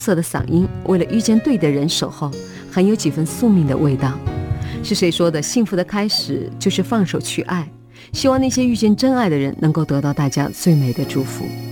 色的嗓音，为了遇见对的人守候，很有几分宿命的味道。是谁说的幸福的开始就是放手去爱？希望那些遇见真爱的人能够得到大家最美的祝福。